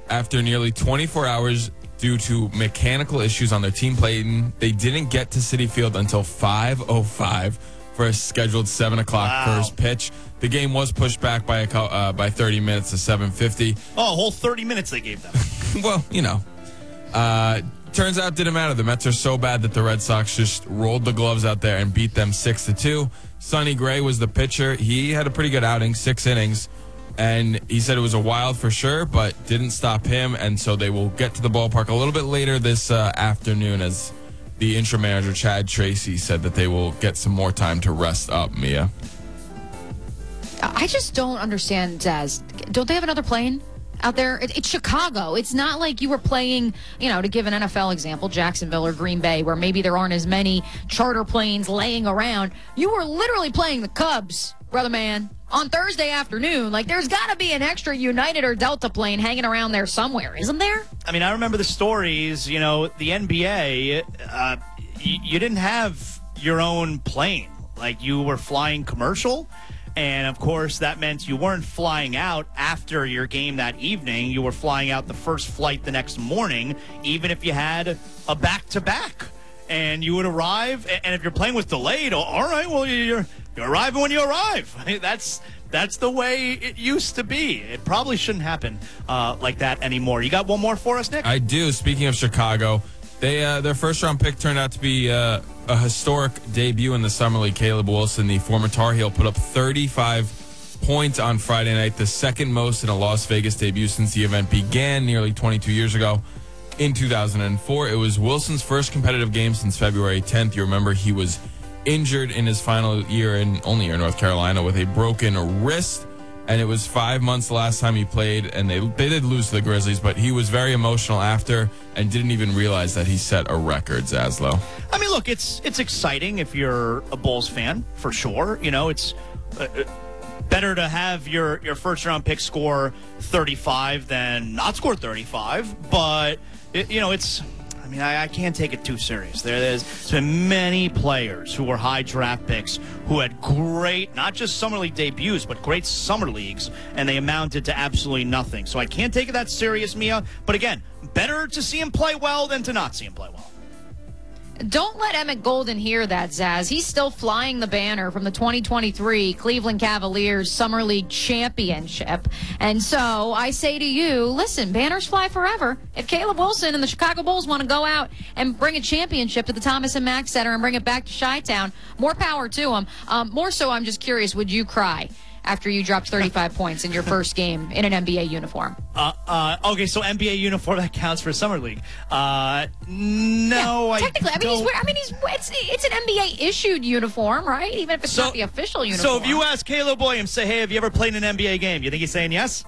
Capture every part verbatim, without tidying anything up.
after nearly twenty-four hours due to mechanical issues on their team plane. They didn't get to Citi Field until five oh five for a scheduled seven o'clock Wow. first pitch. The game was pushed back by a, co- uh, by thirty minutes to seven fifty. Oh, a whole thirty minutes they gave them. Well, you know. Uh, turns out it didn't matter. The Mets are so bad that the Red Sox just rolled the gloves out there and beat them six to two. Sonny Gray was the pitcher. He had a pretty good outing, six innings. And he said it was a wild for sure, but didn't stop him. And so they will get to the ballpark a little bit later this uh, afternoon, as the interim manager, Chad Tracy, said that they will get some more time to rest up, Mia. I just don't understand, Zaz. Don't they have another plane out there? It, it's Chicago. It's not like you were playing, you know, to give an N F L example, Jacksonville or Green Bay, where maybe there aren't as many charter planes laying around. You were literally playing the Cubs, brother man, on Thursday afternoon. Like, there's got to be an extra United or Delta plane hanging around there somewhere, isn't there? I mean, I remember the stories, you know, the N B A, uh, y- you didn't have your own plane. Like, you were flying commercial. And, of course, that meant you weren't flying out after your game that evening. You were flying out the first flight the next morning, even if you had a back-to-back. And you would arrive, and if your plane was delayed, all right, well, you're, you're arriving when you arrive. That's that's the way it used to be. It probably shouldn't happen uh, like that anymore. You got one more for us, Nick? I do. Speaking of Chicago, they uh, their first-round pick turned out to be uh, a historic debut in the Summer League. Caleb Wilson, the former Tar Heel, put up thirty-five points on Friday night, the second most in a Las Vegas debut since the event began nearly twenty-two years ago in two thousand four. It was Wilson's first competitive game since February tenth. You remember he was injured in his final year in only year in North Carolina with a broken wrist. And it was five months the last time he played, and they they did lose to the Grizzlies, but he was very emotional after and didn't even realize that he set a record, Zaslow. I mean, look, it's it's exciting if you're a Bulls fan, for sure. You know, it's uh, better to have your, your first-round pick score thirty-five than not score thirty-five, but, it, you know, it's... I mean, I, I can't take it too serious. There, there's been many players who were high draft picks who had great, not just summer league debuts, but great summer leagues, and they amounted to absolutely nothing. So I can't take it that serious, Mia. But again, better to see him play well than to not see him play well. Don't let Emmett Golden hear that, Zaz. He's still flying the banner from the twenty twenty-three Cleveland Cavaliers Summer League Championship. And so I say to you, listen, banners fly forever. If Caleb Wilson and the Chicago Bulls want to go out and bring a championship to the Thomas and Mack Center and bring it back to Chi-Town, more power to them. Um, more so, I'm just curious, would you cry after you dropped thirty-five points in your first game in an N B A uniform? Uh, uh, okay, so N B A uniform, that counts for summer league. Uh, no, yeah, I technically. I, mean, don't. he's. I mean, he's. It's, it's an N B A issued uniform, right? Even if it's So- not the official uniform. So if you ask Caleb Williams, say, hey, have you ever played in an N B A game? You think he's saying yes?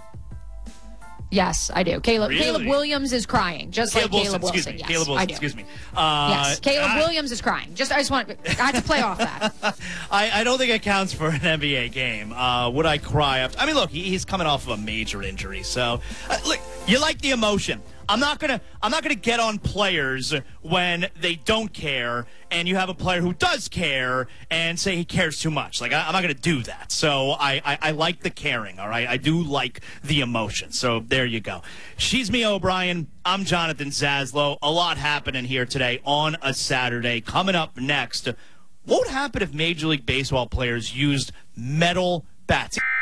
Yes, I do. Caleb Really? Caleb Williams is crying, just Caleb like Caleb Wilson, Wilson. excuse me. Yes, Caleb I Wilson, do. excuse me. Uh, Yes, Caleb I, Williams is crying. Just I just want I had to play off that. I, I don't think it counts for an N B A game. Uh, would I cry after? I mean, look, he, he's coming off of a major injury, so uh, look, you like the emotion. I'm not gonna I'm not gonna get on players when they don't care, and you have a player who does care and say he cares too much. Like I, I'm not gonna do that. So I, I I like the caring. All right, I do like the emotion. So there you go. She's Mia O'Brien. I'm Jonathan Zaslow. A lot happening here today on a Saturday. Coming up next, what would happen if Major League Baseball players used metal bats?